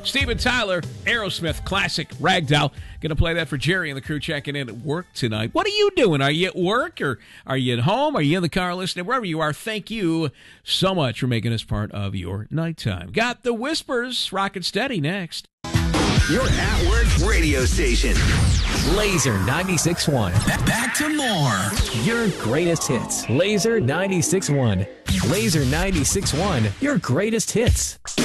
Steven Tyler, Aerosmith classic Ragdoll. Going to play that for Jerry and the crew checking in at work tonight. What are you doing? Are you at work or are you at home? Are you in the car listening? Wherever you are, thank you so much for making us part of your nighttime. Got the Whispers, rockin' steady next. Your at work radio station. Laser 96.1. Back to more. Your greatest hits. Laser 96.1. Laser 96.1. Your greatest hits.